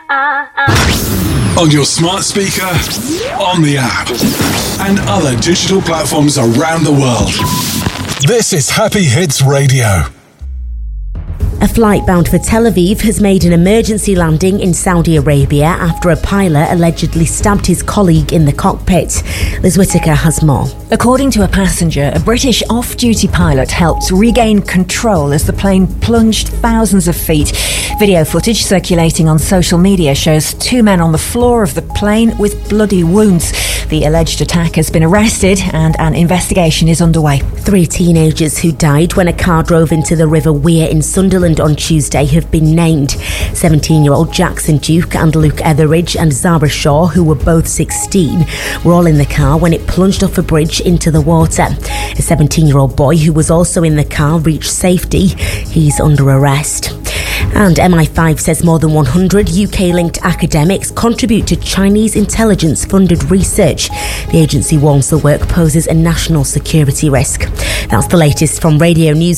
On your smart speaker, on the app, and other digital platforms around the world. This is Happy Hits Radio. A flight bound for Tel Aviv has made an emergency landing in Saudi Arabia after a pilot allegedly stabbed his colleague in the cockpit. Liz Whittaker has more. According to a passenger, a British off-duty pilot helped regain control as the plane plunged thousands of feet. Video footage circulating on social media shows two men on the floor of the plane with bloody wounds. The alleged attacker has been arrested and an investigation is underway. 3 teenagers who died when a car drove into the River Wear in Sunderland on Tuesday have been named. 17-year-old Jackson Duke and Luke Etheridge and Zara Shaw, who were both 16, were all in the car when it plunged off a bridge into the water. A 17-year-old boy who was also in the car reached safety. He's under arrest. And MI5 says more than 100 UK-linked academics contribute to Chinese intelligence-funded research. The agency warns the work poses a national security risk. That's the latest from Radio News.